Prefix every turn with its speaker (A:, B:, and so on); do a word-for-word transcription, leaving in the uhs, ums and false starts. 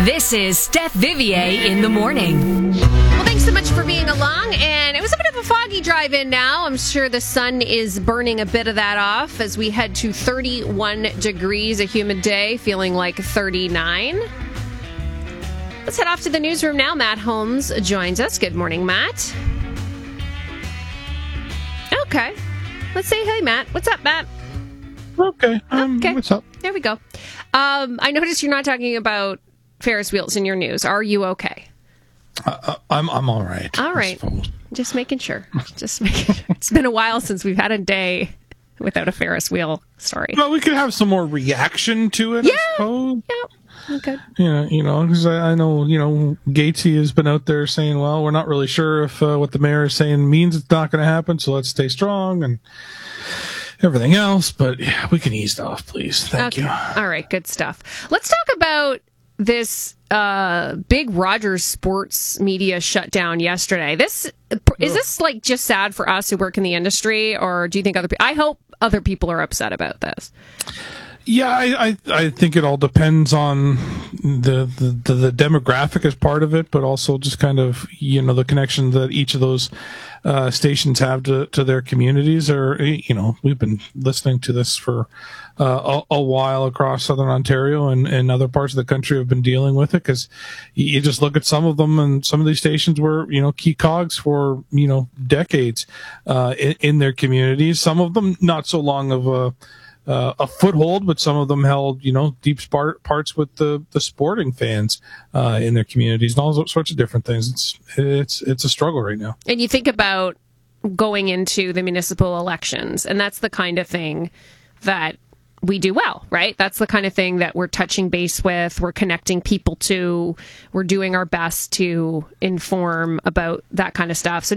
A: This is Steph Vivier in the morning.
B: Well, thanks so much for being along. And it was a bit of a foggy drive in now. I'm sure the sun is burning a bit of that off as we head to thirty-one degrees, a humid day, feeling like thirty-nine. Let's head off to the newsroom now. Matt Holmes joins us. Good morning, Matt. Okay. Let's say hey, Matt. What's up, Matt?
C: Okay. Um,
B: okay.
C: What's up?
B: There we go. Um, I noticed you're not talking about Ferris wheels in your news. Are you okay?
C: Uh, I'm I'm all right.
B: All right. Just making sure. Just making sure. It's been a while since we've had a day without a Ferris wheel story.
C: Well, we could have some more reaction to it,
B: yeah.
C: I suppose.
B: Yeah. Okay.
C: Yeah, you know, because I, I know, you know, Gatesy has been out there saying, well, we're not really sure if uh, what the mayor is saying means it's not going to happen, so let's stay strong and everything else. But yeah, we can ease off, please. Thank
B: okay.
C: you.
B: All right. Good stuff. Let's talk about this uh, big Rogers Sports media shutdown yesterday. This is this like just sad for us who work in the industry, or do you think other people? I hope other people are upset about this.
C: Yeah, I, I I think it all depends on the, the the demographic as part of it, but also just kind of, you know, the connection that each of those uh, stations have to, to their communities. Or, you know, we've been listening to this for uh, a, a while across Southern Ontario, and, and other parts of the country have been dealing with it, because you just look at some of them, and some of these stations were, you know, key cogs for, you know, decades uh, in, in their communities. Some of them not so long of a Uh, a foothold, but some of them held, you know, deep spart- parts with the, the sporting fans uh, in their communities, and all sorts of different things. It's it's it's a struggle right now.
B: And you think about going into the municipal elections, and that's the kind of thing that we do well, right? That's the kind of thing that we're touching base with, we're connecting people to, we're doing our best to inform about that kind of stuff. So